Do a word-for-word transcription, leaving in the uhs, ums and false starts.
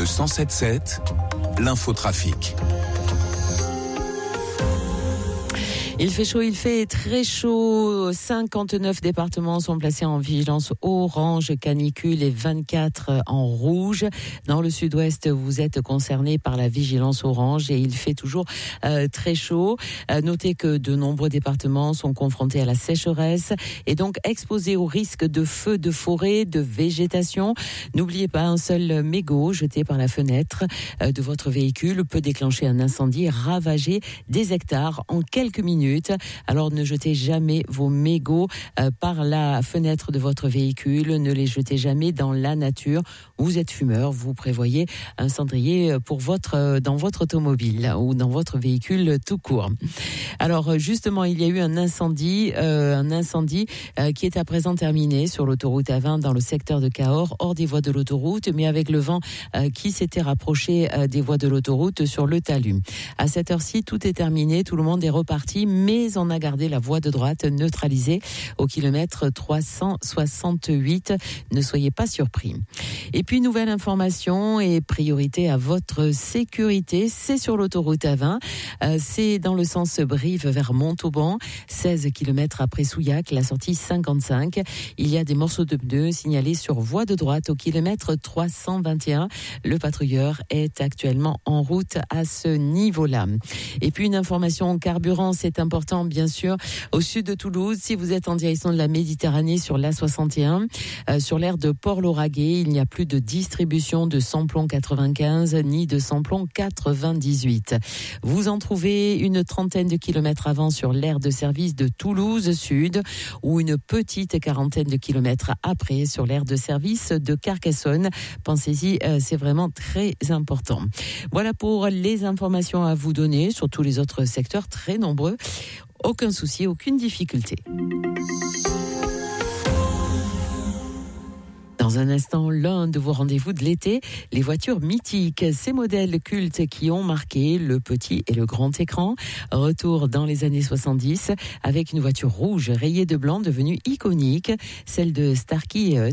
Le cent sept sept, l'infotrafic. Il fait chaud, il fait très chaud. cinquante-neuf départements sont placés en vigilance orange canicule et vingt-quatre en rouge. Dans le sud-ouest, vous êtes concernés par la vigilance orange et il fait toujours euh, très chaud. Euh, notez que de nombreux départements sont confrontés à la sécheresse et donc exposés au risque de feux de forêt, de végétation. N'oubliez pas, un seul mégot jeté par la fenêtre euh, de votre véhicule peut déclencher un incendie et ravager des hectares en quelques minutes. Alors ne jetez jamais vos mégots euh, par la fenêtre de votre véhicule, ne les jetez jamais dans la nature. Vous êtes fumeur, vous prévoyez un cendrier pour votre, dans votre automobile ou dans votre véhicule tout court. Alors justement, il y a eu un incendie, euh, un incendie euh, qui est à présent terminé sur l'autoroute A vingt dans le secteur de Cahors, hors des voies de l'autoroute, mais avec le vent euh, qui s'était rapproché euh, des voies de l'autoroute sur le talus. À cette heure-ci, tout est terminé, tout le monde est reparti, mais on a gardé la voie de droite neutralisée au kilomètre trois cent soixante-huit. Ne soyez pas surpris. Et puis, nouvelle information et priorité à votre sécurité, c'est sur l'autoroute A vingt. Euh, c'est dans le sens Brive vers Montauban, seize kilomètres après Souillac, la sortie cinquante-cinq. Il y a des morceaux de pneus signalés sur voie de droite au kilomètre trois cent vingt et un. Le patrouilleur est actuellement en route à ce niveau-là. Et puis, une information carburant, c'est important, bien sûr, au sud de Toulouse. Si vous êtes en direction de la Méditerranée sur l'A soixante et un, euh, sur l'aire de Port-Lauragais, il n'y a plus de distribution de samplon quatre-vingt-quinze ni de samplon quatre-vingt-dix-huit. Vous en trouvez une trentaine de kilomètres avant sur l'aire de service de Toulouse Sud ou une petite quarantaine de kilomètres après sur l'aire de service de Carcassonne. Pensez-y, euh, c'est vraiment très important. Voilà pour les informations à vous donner sur tous les autres secteurs, très nombreux. Aucun souci, aucune difficulté. Dans un instant, l'un de vos rendez-vous de l'été, les voitures mythiques, ces modèles cultes qui ont marqué le petit et le grand écran. Retour dans les années soixante-dix avec une voiture rouge rayée de blanc devenue iconique, celle de Starkey et Hutch.